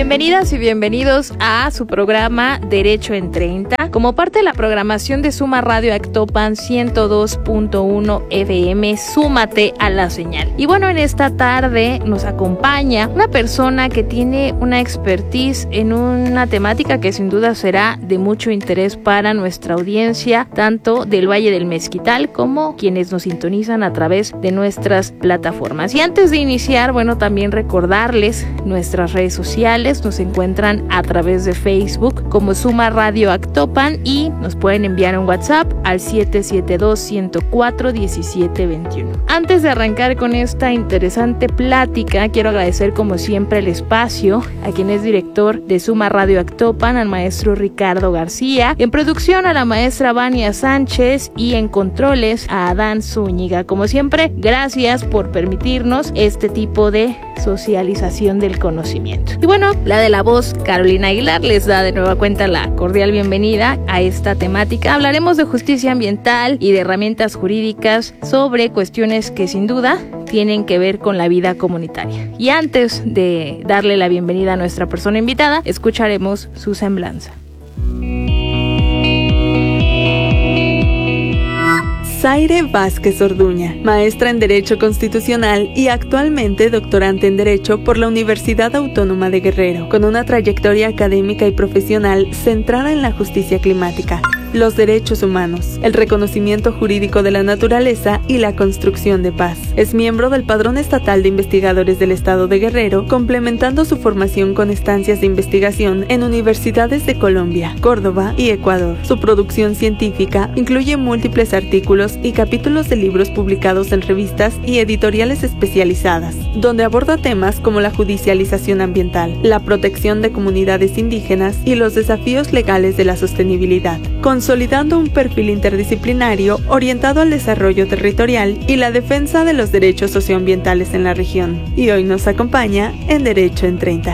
Bienvenidas y bienvenidos a su programa Derecho en 30, como parte de la programación de Suma Radio Actopan 102.1 FM, súmate a la señal. Y bueno, en esta tarde nos acompaña una persona que tiene una expertise en una temática que sin duda será de mucho interés para nuestra audiencia, tanto del Valle del Mezquital como quienes nos sintonizan a través de nuestras plataformas. Y antes de iniciar, bueno, también recordarles nuestras redes sociales. Nos encuentran a través de Facebook como Suma Radio Actopan y nos pueden enviar un WhatsApp al 772-104-1721. Antes de arrancar con esta interesante plática, quiero agradecer como siempre el espacio a quien es director de Suma Radio Actopan, al maestro Ricardo García, en producción a la maestra Vania Sánchez y en controles a Adán Zúñiga. Como siempre, gracias por permitirnos este tipo de socialización del conocimiento. Y bueno, la de la voz, Carolina Aguilar, les da de nueva cuenta la cordial bienvenida a esta temática. Hablaremos de justicia ambiental y de herramientas jurídicas sobre cuestiones que sin duda tienen que ver con la vida comunitaria. Y antes de darle la bienvenida a nuestra persona invitada, escucharemos su semblanza. Zaire Vázquez Orduña, maestra en Derecho Constitucional y actualmente doctorante en Derecho por la Universidad Autónoma de Guerrero, con una trayectoria académica y profesional centrada en la justicia climática, los derechos humanos, el reconocimiento jurídico de la naturaleza y la construcción de paz. Es miembro del Padrón Estatal de Investigadores del Estado de Guerrero, complementando su formación con estancias de investigación en universidades de Colombia, Córdoba y Ecuador. Su producción científica incluye múltiples artículos y capítulos de libros publicados en revistas y editoriales especializadas, donde aborda temas como la judicialización ambiental, la protección de comunidades indígenas y los desafíos legales de la sostenibilidad, consolidando un perfil interdisciplinario orientado al desarrollo territorial y la defensa de los derechos socioambientales en la región. Y hoy nos acompaña en Derecho en 30.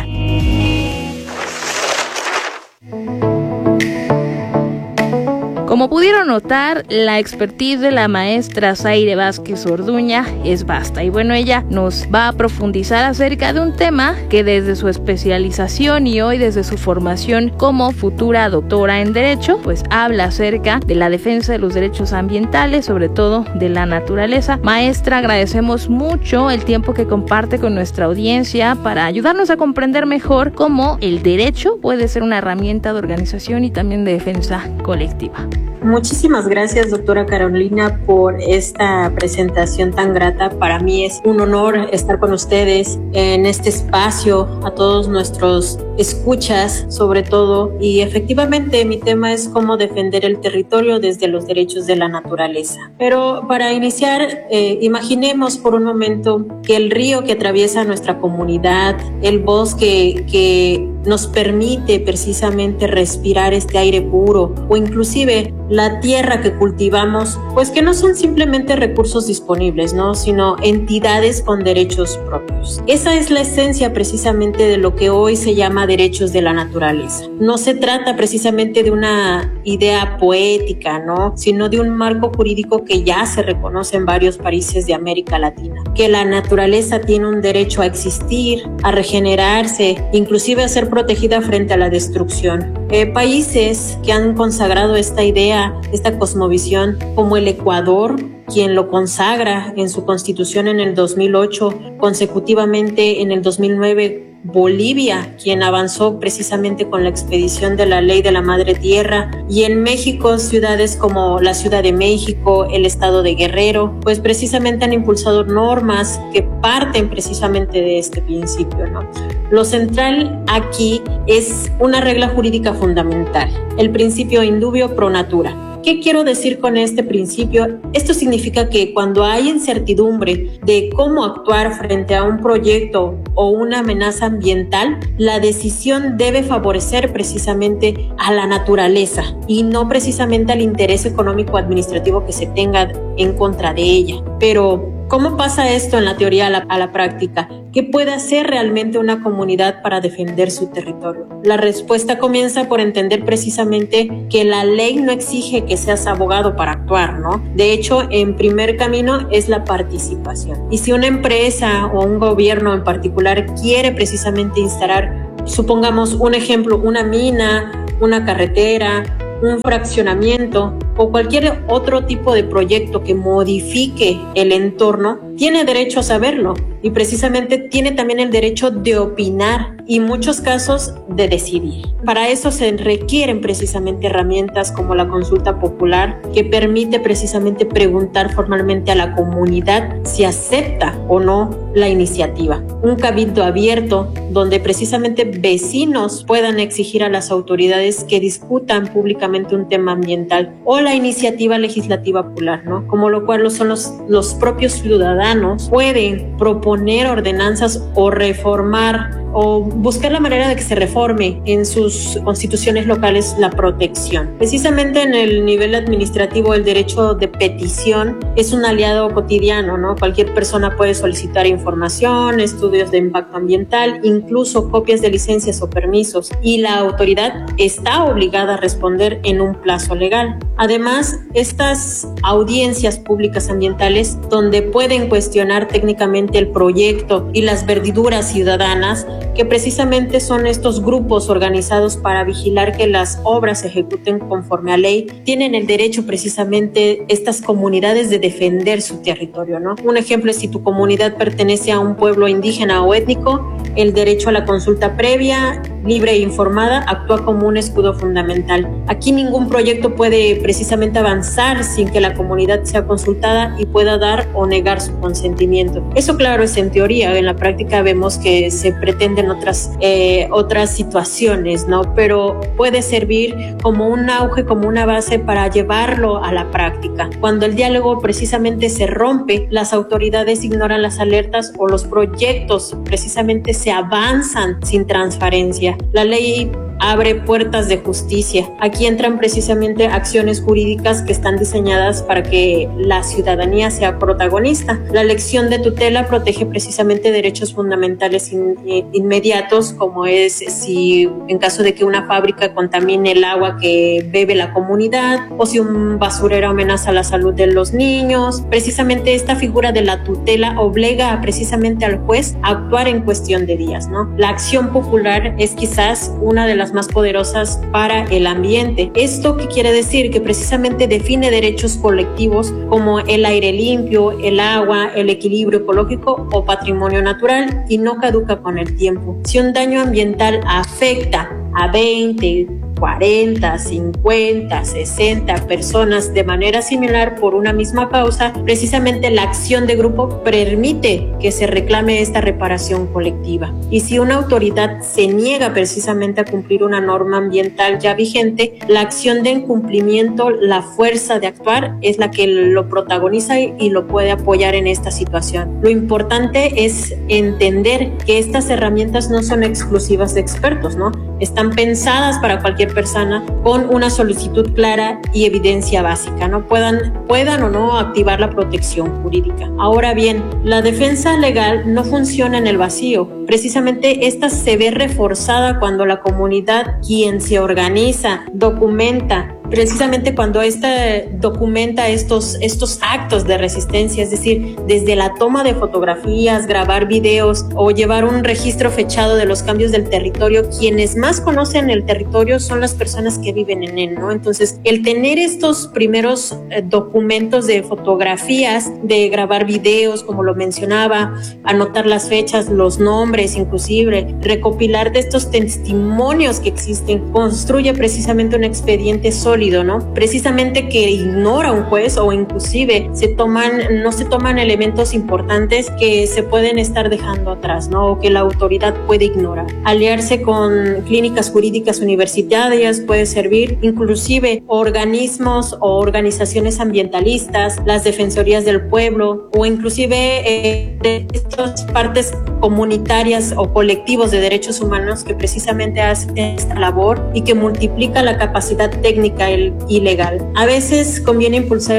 Como pudieron notar, la expertise de la maestra Zaire Vázquez Orduña es vasta y bueno, ella nos va a profundizar acerca de un tema que desde su especialización y hoy desde su formación como futura doctora en Derecho, pues habla acerca de la defensa de los derechos ambientales, sobre todo de la naturaleza. Maestra, agradecemos mucho el tiempo que comparte con nuestra audiencia para ayudarnos a comprender mejor cómo el derecho puede ser una herramienta de organización y también de defensa colectiva. Muchísimas gracias, doctora Carolina, por esta presentación tan grata. Para mí es un honor estar con ustedes en este espacio, a todos nuestros escuchas sobre todo, y efectivamente mi tema es cómo defender el territorio desde los derechos de la naturaleza. Pero para iniciar, imaginemos por un momento que el río que atraviesa nuestra comunidad, el bosque que nos permite precisamente respirar este aire puro, o inclusive la tierra que cultivamos, pues que no son simplemente recursos disponibles, ¿no? Sino entidades con derechos propios. Esa es la esencia precisamente de lo que hoy se llama derechos de la naturaleza. No se trata precisamente de una idea poética, ¿no? Sino de un marco jurídico que ya se reconoce en varios países de América Latina. Que la naturaleza tiene un derecho a existir, a regenerarse, inclusive a ser protegida frente a la destrucción. Países que han consagrado esta idea, esta cosmovisión, como el Ecuador, quien lo consagra en su constitución en el 2008, consecutivamente en el 2009, Bolivia, quien avanzó precisamente con la expedición de la ley de la madre tierra, y en México ciudades como la Ciudad de México, el estado de Guerrero, pues precisamente han impulsado normas que parten precisamente de este principio, ¿no? Lo central aquí es una regla jurídica fundamental, el principio indubio pro natura. ¿Qué quiero decir con este principio? Esto significa que cuando hay incertidumbre de cómo actuar frente a un proyecto o una amenaza ambiental, la decisión debe favorecer precisamente a la naturaleza y no precisamente al interés económico administrativo que se tenga en contra de ella. Pero ¿cómo pasa esto en la teoría a la práctica? ¿Qué puede hacer realmente una comunidad para defender su territorio? La respuesta comienza por entender precisamente que la ley no exige que seas abogado para actuar, ¿no? De hecho, en primer camino es la participación. Y si una empresa o un gobierno en particular quiere precisamente instalar supongamos un ejemplo, una mina, una carretera, un fraccionamiento o cualquier otro tipo de proyecto que modifique el entorno, tiene derecho a saberlo y precisamente tiene también el derecho de opinar y en muchos casos de decidir. Para eso se requieren precisamente herramientas como la consulta popular, que permite precisamente preguntar formalmente a la comunidad si acepta o no la iniciativa. Un cabildo abierto donde precisamente vecinos puedan exigir a las autoridades que discutan públicamente un tema ambiental, o la iniciativa legislativa popular, ¿no? Como lo cual son los propios ciudadanos pueden proponer ordenanzas o reformar o buscar la manera de que se reforme en sus constituciones locales la protección. Precisamente en el nivel administrativo el derecho de petición es un aliado cotidiano, ¿no? Cualquier persona puede solicitar información, estudios de impacto ambiental, incluso copias de licencias o permisos, y la autoridad está obligada a responder en un plazo legal. Además, estas audiencias públicas ambientales, donde pueden cuestionar técnicamente el proyecto y las vertiduras ciudadanas, que precisamente son estos grupos organizados para vigilar que las obras se ejecuten conforme a ley, tienen el derecho precisamente estas comunidades de defender su territorio, ¿no? Un ejemplo es si tu comunidad pertenece a un pueblo indígena o étnico, el derecho a la consulta previa, libre e informada, actúa como un escudo fundamental. Aquí ningún proyecto puede precisamente avanzar sin que la comunidad sea consultada y pueda dar o negar su consentimiento. Eso, claro, es en teoría. En la práctica vemos que se pretenden otras situaciones, ¿no? Pero puede servir como un auge, como una base para llevarlo a la práctica. Cuando el diálogo precisamente se rompe, las autoridades ignoran las alertas o los proyectos precisamente se avanzan sin transparencia. La ley abre puertas de justicia. Aquí entran precisamente acciones jurídicas que están diseñadas para que la ciudadanía sea protagonista. La elección de tutela protege precisamente derechos fundamentales inmediatos, como es si en caso de que una fábrica contamine el agua que bebe la comunidad, o si un basurero amenaza la salud de los niños. Precisamente esta figura de la tutela obliga precisamente al juez a actuar en cuestión de días, ¿no? La acción popular es quizás una de las más poderosas para el ambiente. ¿Esto qué quiere decir? Que precisamente define derechos colectivos como el aire limpio, el agua, el equilibrio ecológico o patrimonio natural, y no caduca con el tiempo. Si un daño ambiental afecta a 20, 40, 50, 60 personas de manera similar por una misma causa, precisamente la acción de grupo permite que se reclame esta reparación colectiva. Y si una autoridad se niega precisamente a cumplir una norma ambiental ya vigente, la acción de incumplimiento, la fuerza de actuar, es la que lo protagoniza y lo puede apoyar en esta situación. Lo importante es entender que estas herramientas no son exclusivas de expertos, ¿no? Están pensadas para cualquier persona con una solicitud clara y evidencia básica, ¿no? Puedan o no activar la protección jurídica. Ahora bien, la defensa legal no funciona en el vacío. Precisamente esta se ve reforzada cuando la comunidad, quien se organiza, documenta, precisamente cuando documenta estos actos de resistencia, es decir, desde la toma de fotografías, grabar videos o llevar un registro fechado de los cambios del territorio. Quienes más conocen el territorio son las personas que viven en él, ¿no? Entonces, el tener estos primeros documentos de fotografías, de grabar videos, como lo mencionaba, anotar las fechas, los nombres, inclusive recopilar de estos testimonios que existen, construye precisamente un expediente sólido, ¿no? Precisamente que ignora un juez, o inclusive no se toman elementos importantes que se pueden estar dejando atrás, ¿no? O que la autoridad puede ignorar. Aliarse con clínicas jurídicas universitarias puede servir, inclusive organismos o organizaciones ambientalistas, las defensorías del pueblo, o inclusive estas partes comunitarias o colectivos de derechos humanos que precisamente hacen esta labor y que multiplica la capacidad técnica y legal. A veces conviene impulsar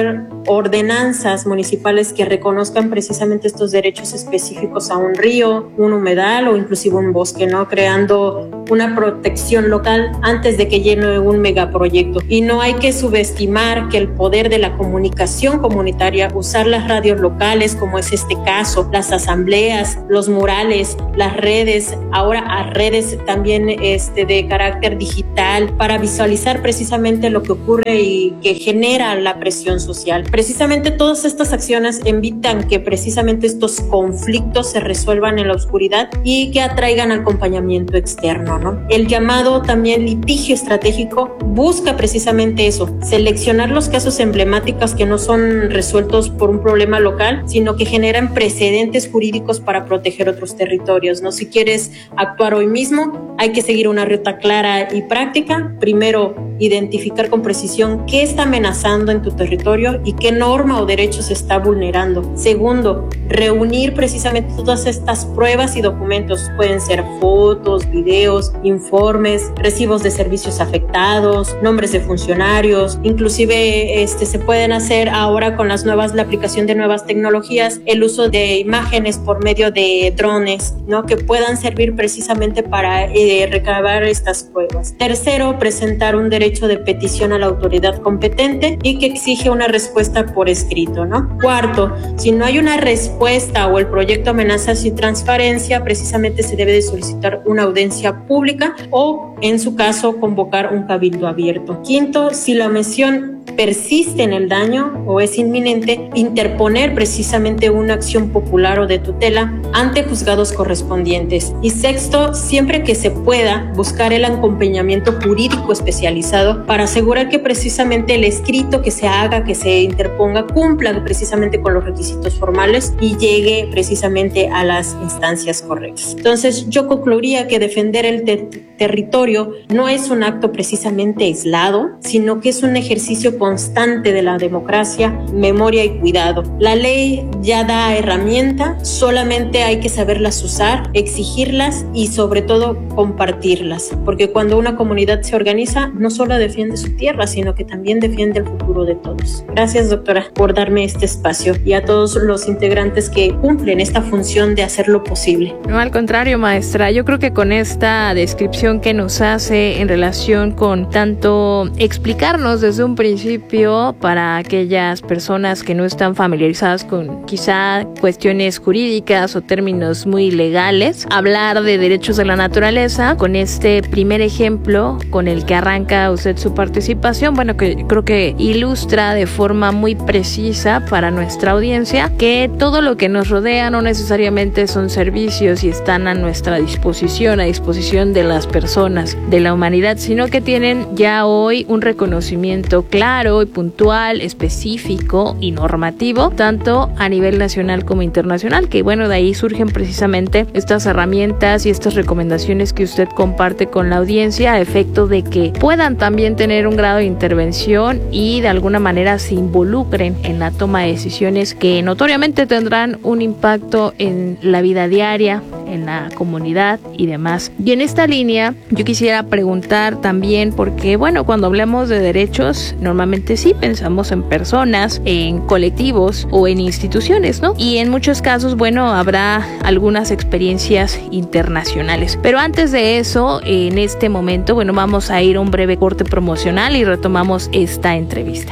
ordenanzas municipales que reconozcan precisamente estos derechos específicos a un río, un humedal o inclusive un bosque, ¿no? Creando una protección local antes de que llene un megaproyecto. Y no hay que subestimar que el poder de la comunicación comunitaria, usar las radios locales, como es este caso, las asambleas, los murales, las redes, ahora a redes también de carácter digital, para visualizar precisamente lo que ocurre y que genera la presión social. Precisamente todas estas acciones evitan que precisamente estos conflictos se resuelvan en la oscuridad y que atraigan acompañamiento externo, ¿no? El llamado también litigio estratégico busca precisamente eso, seleccionar los casos emblemáticos que no son resueltos por un problema local, sino que generan precedentes jurídicos para proteger otros territorios, ¿no? Si quieres actuar hoy mismo, hay que seguir una ruta clara y práctica. Primero, identificar con precisión qué está amenazando en tu territorio y qué norma o derecho se está vulnerando. Segundo, reunir precisamente todas estas pruebas y documentos. Pueden ser fotos, videos, informes, recibos de servicios afectados, nombres de funcionarios, inclusive se pueden hacer ahora con la aplicación de nuevas tecnologías, el uso de imágenes por medio de drones, ¿no? Que puedan servir precisamente para recabar estas pruebas. Tercero, presentar un derecho de petición a la autoridad competente y que exige una respuesta por escrito, ¿no? Cuarto, si no hay una respuesta o el proyecto amenaza sin transparencia, precisamente se debe de solicitar una audiencia pública o, en su caso, convocar un cabildo abierto. Quinto, si la omisión persiste en el daño o es inminente, interponer precisamente una acción popular o de tutela ante juzgados correspondientes. Y sexto, siempre que se pueda, buscar el acompañamiento jurídico especializado para asegurar que precisamente el escrito que se haga, que se interponga, cumpla precisamente con los requisitos formales y llegue precisamente a las instancias correctas. Entonces, yo concluiría que defender el territorio no es un acto precisamente aislado, sino que es un ejercicio constante de la democracia, memoria y cuidado. La ley ya da herramienta, solamente hay que saberlas usar, exigirlas y sobre todo compartirlas, porque cuando una comunidad se organiza, no solo defiende su tierra, sino que también defiende el futuro de todos. Gracias, doctora, por darme este espacio y a todos los integrantes que cumplen esta función de hacerlo posible. No, al contrario, maestra, yo creo que con esta descripción que nos hace en relación con tanto explicarnos desde un principio para aquellas personas que no están familiarizadas con quizá cuestiones jurídicas o términos muy legales, hablar de derechos de la naturaleza con este primer ejemplo con el que arranca usted su participación, bueno, que creo que ilustra de forma muy precisa para nuestra audiencia que todo lo que nos rodea no necesariamente son servicios y están a nuestra disposición, a disposición de las personas, de la humanidad, sino que tienen ya hoy un reconocimiento claro y puntual, específico y normativo, tanto a nivel nacional como internacional, que bueno, de ahí surgen precisamente estas herramientas y estas recomendaciones que usted comparte con la audiencia a efecto de que puedan también tener un grado de intervención y de alguna manera se involucren en la toma de decisiones que notoriamente tendrán un impacto en la vida diaria, en la comunidad y demás. Y en esta línea yo quisiera preguntar también, porque bueno, cuando hablamos de derechos normalmente sí pensamos en personas, en colectivos o en instituciones, ¿no? Y en muchos casos, bueno, habrá algunas experiencias internacionales. Pero antes de eso, en este momento, bueno, vamos a ir a un breve corte promocional y retomamos esta entrevista.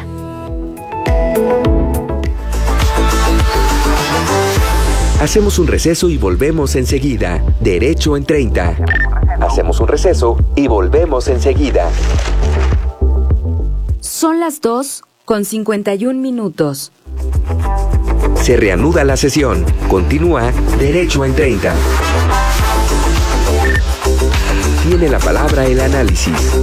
Hacemos un receso y volvemos enseguida. Derecho en 30. Hacemos un receso y volvemos enseguida. Son las 2:51. Se reanuda la sesión. Continúa Derecho en 30. Tiene la palabra el análisis.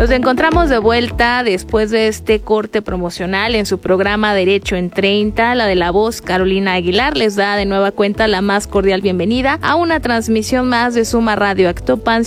Nos encontramos de vuelta después de este corte promocional en su programa Derecho en 30. La de la voz Carolina Aguilar les da de nueva cuenta la más cordial bienvenida a una transmisión más de Suma Radio Actopan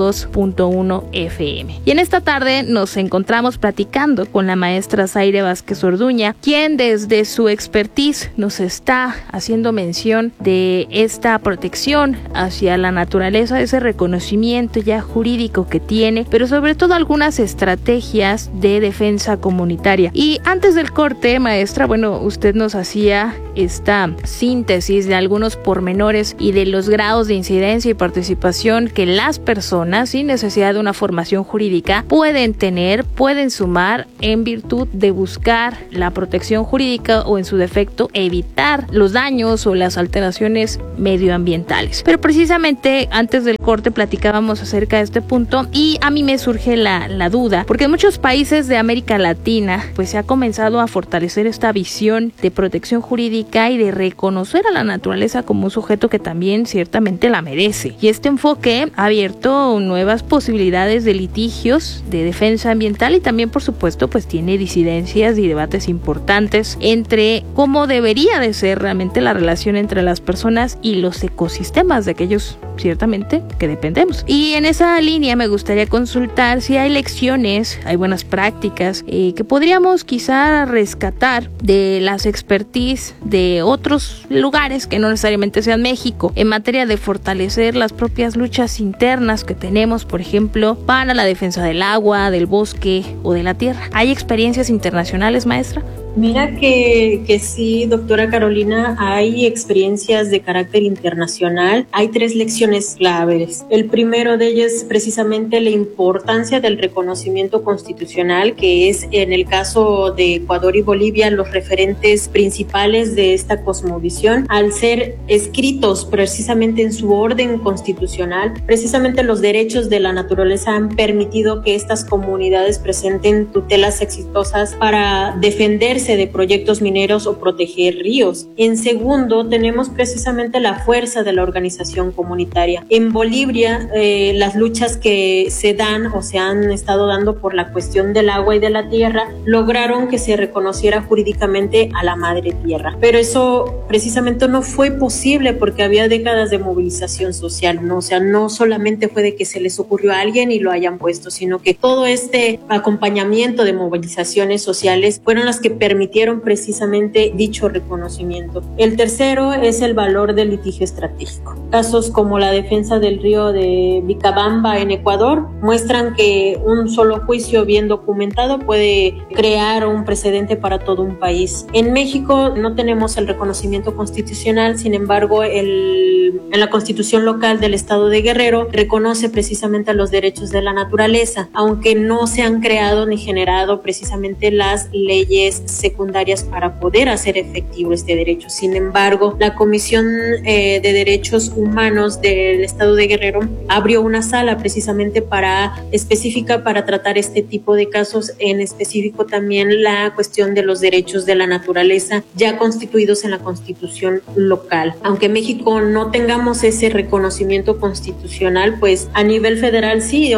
102.1 FM. Y en esta tarde nos encontramos platicando con la maestra Zaire Vázquez Orduña, quien desde su expertise nos está haciendo mención de esta protección hacia la naturaleza, ese reconocimiento ya jurídico que tiene, pero sobre todo algunas estrategias de defensa comunitaria. Y antes del corte, maestra, bueno, usted nos hacía esta síntesis de algunos pormenores y de los grados de incidencia y participación que las personas sin necesidad de una formación jurídica pueden tener, pueden sumar en virtud de buscar la protección jurídica o en su defecto evitar los daños o las alteraciones medioambientales. Pero precisamente antes del corte platicábamos acerca de este punto y a mí me surge la duda, porque en muchos países de América Latina pues se ha comenzado a fortalecer esta visión de protección jurídica y de reconocer a la naturaleza como un sujeto que también ciertamente la merece. Y este enfoque ha abierto nuevas posibilidades de litigios de defensa ambiental y también, por supuesto, pues tiene disidencias y debates importantes entre cómo debería de ser realmente la relación entre las personas y los ecosistemas de aquellos ciertamente que dependemos. Y en esa línea me gustaría consultar si hay lecciones, hay buenas prácticas que podríamos quizá rescatar de las expertise de otros lugares que no necesariamente sean México en materia de fortalecer las propias luchas internas que tenemos, por ejemplo, para la defensa del agua, del bosque o de la tierra. ¿Hay experiencias internacionales, maestra? Mira que sí, doctora Carolina, hay experiencias de carácter internacional. Hay 3 lecciones claves. El primero de ellos es precisamente la importancia del reconocimiento constitucional, que es en el caso de Ecuador y Bolivia los referentes principales de esta cosmovisión, al ser escritos precisamente en su orden constitucional. Precisamente los derechos de la naturaleza han permitido que estas comunidades presenten tutelas exitosas para defenderse de proyectos mineros o proteger ríos. En segundo, tenemos precisamente la fuerza de la organización comunitaria. En Bolivia, las luchas que se dan o se han estado dando por la cuestión del agua y de la tierra lograron que se reconociera jurídicamente a la madre tierra. Pero eso precisamente no fue posible porque había décadas de movilización social, ¿no? O sea, no solamente fue de que se les ocurrió a alguien y lo hayan puesto, sino que todo este acompañamiento de movilizaciones sociales fueron las que permitieron precisamente dicho reconocimiento. El tercero es el valor del litigio estratégico. Casos como la defensa del río de Vicabamba en Ecuador muestran que un solo juicio bien documentado puede crear un precedente para todo un país. En México no tenemos el reconocimiento constitucional, sin embargo, en la Constitución local del estado de Guerrero reconoce precisamente los derechos de la naturaleza, aunque no se han creado ni generado precisamente las leyes secundarias para poder hacer efectivo este derecho. Sin embargo, la Comisión de Derechos Humanos del Estado de Guerrero abrió una sala precisamente específica para tratar este tipo de casos, en específico también la cuestión de los derechos de la naturaleza ya constituidos en la Constitución local. Aunque en México no tengamos ese reconocimiento constitucional, pues a nivel federal sí.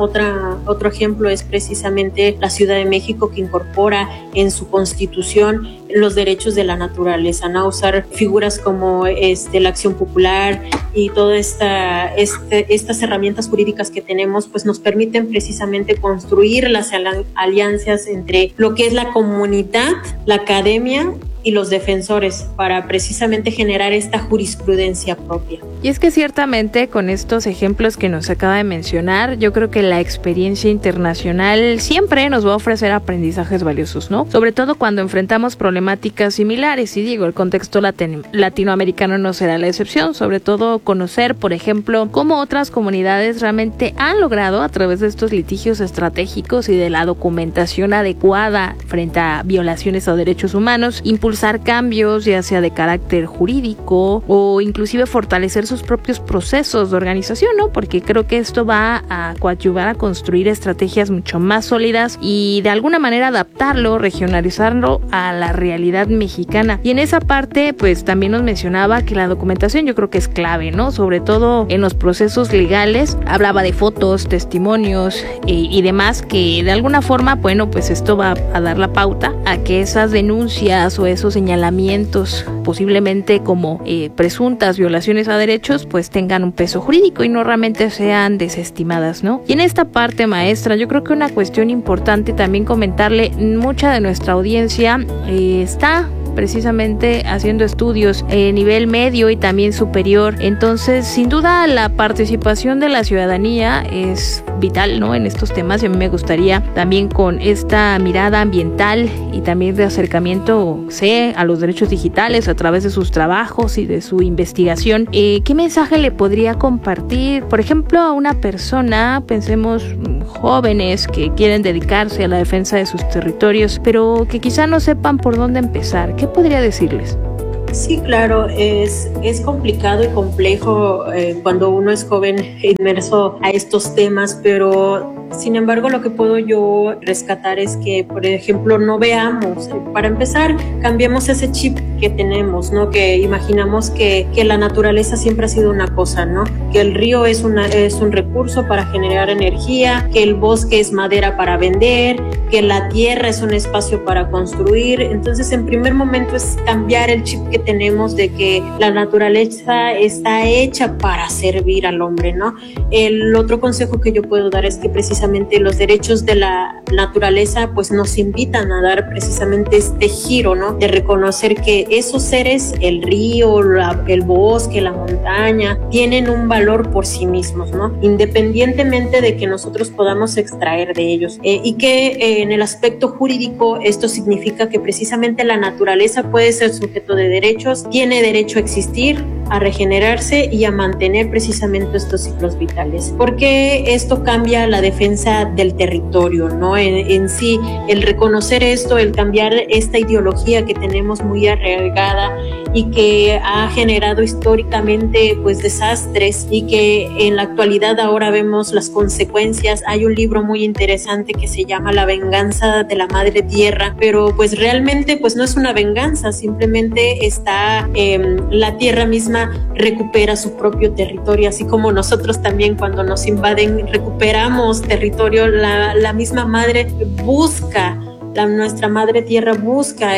Otro ejemplo es precisamente la Ciudad de México, que incorpora en su Constitución los derechos de la naturaleza, ¿no? Usar figuras como la acción popular y todas estas herramientas jurídicas que tenemos, pues nos permiten precisamente construir las alianzas entre lo que es la comunidad, la academia y los defensores para precisamente generar esta jurisprudencia propia. Y es que ciertamente con estos ejemplos que nos acaba de mencionar, yo creo que la experiencia internacional siempre nos va a ofrecer aprendizajes valiosos, ¿no? Sobre todo cuando enfrentamos problemáticas similares, y digo, el contexto latinoamericano no será la excepción, sobre todo conocer, por ejemplo, cómo otras comunidades realmente han logrado a través de estos litigios estratégicos y de la documentación adecuada frente a violaciones a derechos humanos, impulsar impulsar cambios, ya sea de carácter jurídico o inclusive fortalecer sus propios procesos de organización, ¿no? Porque creo que esto va a coadyuvar a construir estrategias mucho más sólidas y de alguna manera adaptarlo, regionalizarlo a la realidad mexicana. Y en esa parte, pues también nos mencionaba que la documentación yo creo que es clave, ¿no? Sobre todo en los procesos legales, hablaba de fotos, testimonios y demás, que de alguna forma, bueno, pues esto va a dar la pauta a que esas denuncias o esos señalamientos, posiblemente como presuntas violaciones a derechos, pues tengan un peso jurídico y no realmente sean desestimadas, ¿no? Y en esta parte, maestra, yo creo que una cuestión importante también comentarle, mucha de nuestra audiencia está precisamente haciendo estudios nivel medio y también superior. Entonces, sin duda, la participación de la ciudadanía es vital, ¿no? En estos temas, y a mí me gustaría también con esta mirada ambiental y también de acercamiento, a los derechos digitales a través de sus trabajos y de su investigación, ¿qué mensaje le podría compartir, por ejemplo, a una persona, pensemos jóvenes que quieren dedicarse a la defensa de sus territorios, pero que quizá no sepan por dónde empezar? ¿Qué podría decirles? Sí, claro, es complicado y complejo cuando uno es joven inmerso a estos temas, pero sin embargo lo que puedo yo rescatar es que, por ejemplo, no veamos, para empezar, cambiemos ese chip que tenemos, ¿no? Que imaginamos que la naturaleza siempre ha sido una cosa, ¿no? Que el río es un recurso para generar energía, que el bosque es madera para vender, que la tierra es un espacio para construir. Entonces, en primer momento es cambiar el chip que tenemos de que la naturaleza está hecha para servir al hombre, ¿no? El otro consejo que yo puedo dar es que precisamente los derechos de la naturaleza pues nos invitan a dar precisamente este giro, ¿no? De reconocer que esos seres, el río, el bosque, la montaña, tienen un valor por sí mismos, ¿no? Independientemente de que nosotros podamos extraer de ellos. Y que en el aspecto jurídico esto significa que precisamente la naturaleza puede ser sujeto de derechos, tiene derecho a existir, a regenerarse y a mantener precisamente estos ciclos vitales. Porque esto cambia la defensa del territorio, ¿no? En sí, el reconocer esto, el cambiar esta ideología que tenemos muy arraigada y que ha generado históricamente pues desastres y que en la actualidad ahora vemos las consecuencias. Hay un libro muy interesante que se llama La venganza de la madre tierra, pero pues realmente pues no es una venganza, simplemente está la tierra misma recupera su propio territorio, así como nosotros también cuando nos invaden recuperamos territorio, la misma madre busca, nuestra madre tierra busca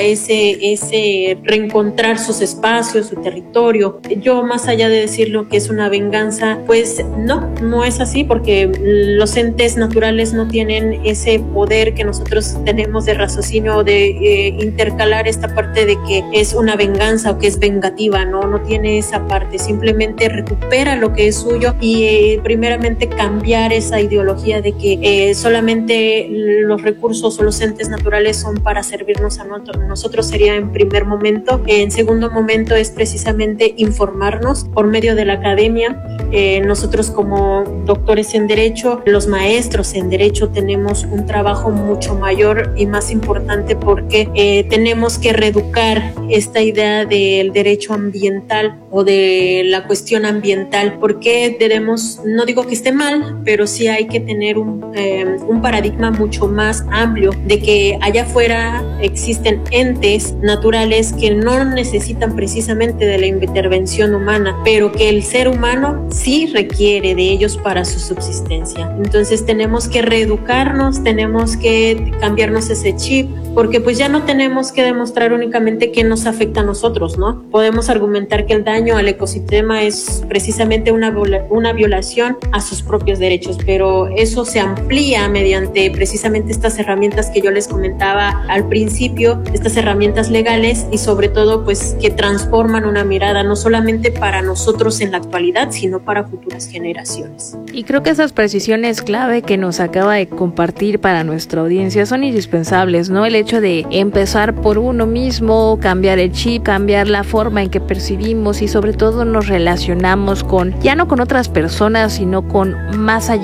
ese reencontrar sus espacios, su territorio. Yo, más allá de decirlo que es una venganza, pues no es así, porque los entes naturales no tienen ese poder que nosotros tenemos de raciocinio, de intercalar esta parte de que es una venganza o que es vengativa, no tiene esa parte, simplemente recupera lo que es suyo y primeramente cambiar esa ideología de que solamente los recursos o los entes naturales son para servirnos a nosotros, sería en primer momento. En segundo momento es precisamente informarnos por medio de la academia. Nosotros como doctores en Derecho, los maestros en Derecho tenemos un trabajo mucho mayor y más importante porque tenemos que reeducar esta idea del derecho ambiental o de la cuestión ambiental, porque tenemos, no digo que esté mal, pero sí hay que tener un paradigma mucho más amplio de que allá afuera existen entes naturales que no necesitan precisamente de la intervención humana, pero que el ser humano sí requiere de ellos para su subsistencia. Entonces tenemos que reeducarnos, tenemos que cambiarnos ese chip, porque pues ya no tenemos que demostrar únicamente que nos afecta a nosotros, ¿no? Podemos argumentar que el daño al ecosistema es precisamente una violación a sus propios derechos, pero eso se amplía mediante precisamente estas herramientas que yo les comentaba al principio, estas herramientas legales y sobre todo pues que transforman una mirada no solamente para nosotros en la actualidad, sino para futuras generaciones. Y creo que esas precisiones clave que nos acaba de compartir para nuestra audiencia son indispensables, ¿no? El hecho de empezar por uno mismo, cambiar el chip, cambiar la forma en que percibimos y sobre todo nos relacionamos ya no con otras personas, sino con más allá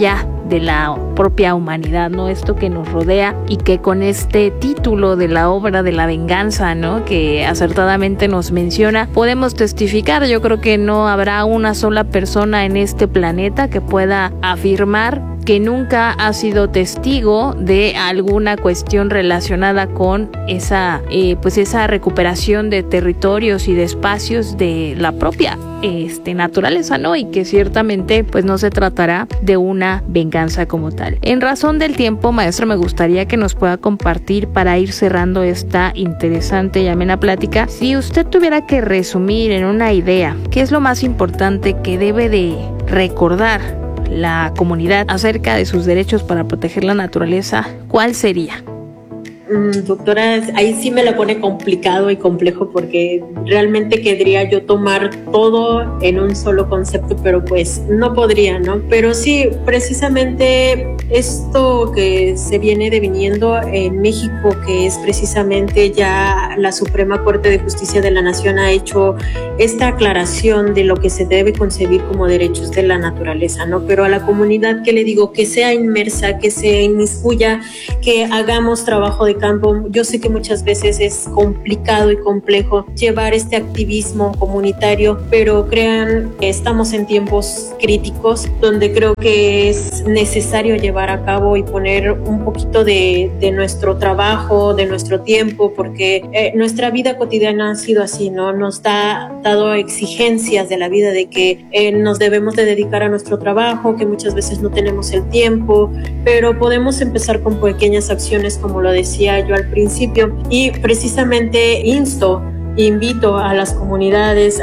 de la propia humanidad, ¿no? Esto que nos rodea y que con este título de la obra de la venganza, ¿no? Que acertadamente nos menciona, podemos testificar. Yo creo que no habrá una sola persona en este planeta que pueda afirmar que nunca ha sido testigo de alguna cuestión relacionada con esa recuperación de territorios y de espacios de la propia naturaleza, ¿no? Y que ciertamente pues no se tratará de una venganza como tal. En razón del tiempo, maestro, me gustaría que nos pueda compartir, para ir cerrando esta interesante y amena plática, si usted tuviera que resumir en una idea, ¿qué es lo más importante que debe de recordar la comunidad acerca de sus derechos para proteger la naturaleza? ¿Cuál sería? Doctora, ahí sí me la pone complicado y complejo, porque realmente querría yo tomar todo en un solo concepto, pero pues no podría, ¿no? Pero sí, precisamente esto que se viene deviniendo en México, que es precisamente ya la Suprema Corte de Justicia de la Nación ha hecho esta aclaración de lo que se debe concebir como derechos de la naturaleza, ¿no? Pero a la comunidad, ¿qué le digo? Que sea inmersa, que se inmiscuya, que hagamos trabajo de campo. Yo sé que muchas veces es complicado y complejo llevar este activismo comunitario, pero crean que estamos en tiempos críticos donde creo que es necesario llevar a cabo y poner un poquito de nuestro trabajo, de nuestro tiempo, porque nuestra vida cotidiana ha sido así, ¿no? Nos ha dado exigencias de la vida, de que nos debemos de dedicar a nuestro trabajo, que muchas veces no tenemos el tiempo, pero podemos empezar con pequeñas acciones, como lo decía yo al principio, y precisamente invito a las comunidades,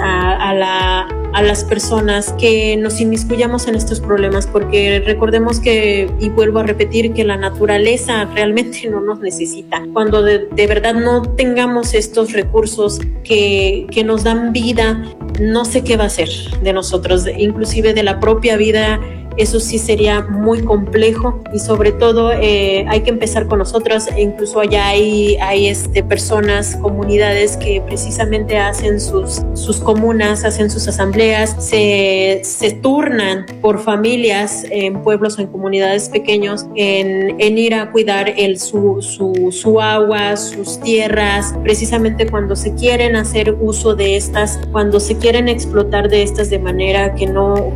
a las personas, que nos inmiscuyamos en estos problemas, porque recordemos que, y vuelvo a repetir, que la naturaleza realmente no nos necesita. Cuando de verdad no tengamos estos recursos que nos dan vida, no sé qué va a ser de nosotros, inclusive de la propia vida. Eso sí sería muy complejo, y sobre todo hay que empezar con nosotros. Incluso allá hay personas, comunidades que precisamente hacen sus comunas, hacen sus asambleas, se turnan por familias en pueblos o en comunidades pequeños en ir a cuidar su agua, sus tierras, precisamente cuando se quieren hacer uso de estas, cuando se quieren explotar de estas de manera que no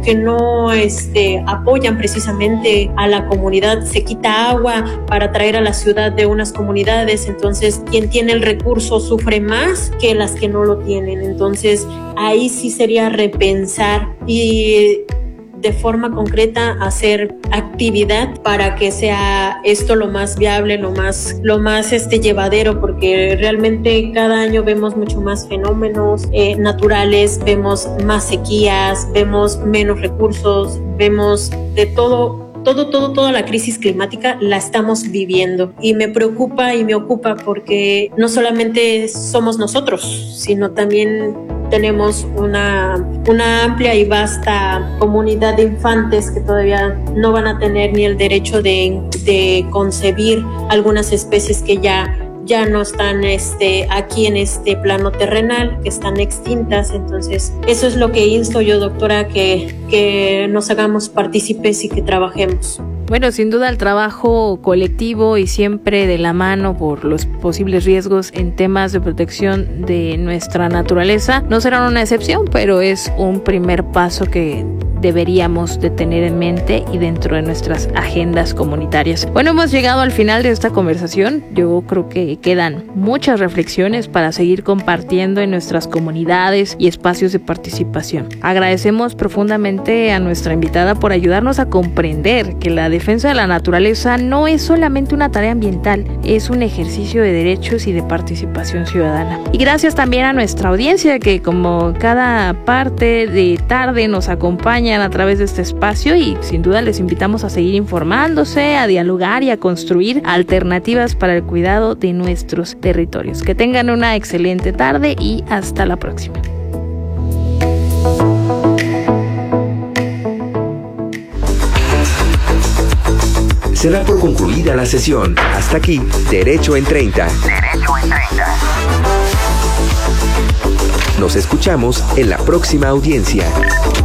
apoyan precisamente a la comunidad. Se quita agua para traer a la ciudad de unas comunidades, entonces quien tiene el recurso sufre más que las que no lo tienen. Entonces ahí sí sería repensar y de forma concreta hacer actividad para que sea esto lo más viable, lo más llevadero, porque realmente cada año vemos mucho más fenómenos naturales, vemos más sequías, vemos menos recursos, vemos de toda la crisis climática la estamos viviendo, y me preocupa y me ocupa, porque no solamente somos nosotros, sino también tenemos una amplia y vasta comunidad de infantes que todavía no van a tener ni el derecho de concebir algunas especies que ya no están aquí en este plano terrenal, que están extintas. Entonces eso es lo que insto yo, doctora, que nos hagamos partícipes y que trabajemos. Bueno, sin duda el trabajo colectivo y siempre de la mano por los posibles riesgos en temas de protección de nuestra naturaleza no serán una excepción, pero es un primer paso que deberíamos de tener en mente y dentro de nuestras agendas comunitarias. Bueno, hemos llegado al final de esta conversación. Yo creo que quedan muchas reflexiones para seguir compartiendo en nuestras comunidades y espacios de participación. Agradecemos profundamente a nuestra invitada por ayudarnos a comprender que la defensa de la naturaleza no es solamente una tarea ambiental, es un ejercicio de derechos y de participación ciudadana. Y gracias también a nuestra audiencia que, como cada parte de tarde, nos acompaña a través de este espacio, y sin duda les invitamos a seguir informándose, a dialogar y a construir alternativas para el cuidado de nuestros territorios. Que tengan una excelente tarde y hasta la próxima. Se da por concluida la sesión. Hasta aquí, Derecho en 30. Nos escuchamos en la próxima audiencia.